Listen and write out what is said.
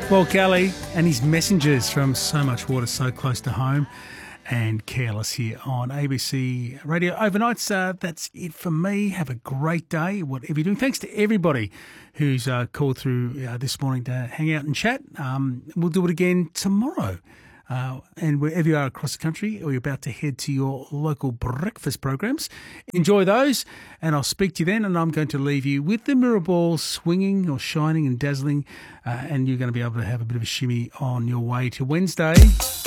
Well, Galley and his messengers from So Much Water, So Close to Home and Careless here on ABC Radio Overnights. That's it for me. Have a great day, whatever you're doing. Thanks to everybody who's called through this morning to hang out and chat. We'll do it again tomorrow. And wherever you are across the country or you're about to head to your local breakfast programs, enjoy those and I'll speak to you then. And I'm going to leave you with the mirror ball swinging or shining and dazzling and you're going to be able to have a bit of a shimmy on your way to Wednesday.